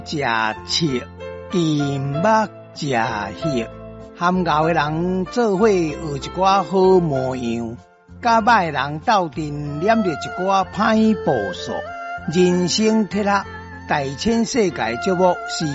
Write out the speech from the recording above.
食色，金目食血，含熬的人做伙学一寡好模样，甲歹人斗阵念着一寡歹步数。人生铁盒，大千世界节目是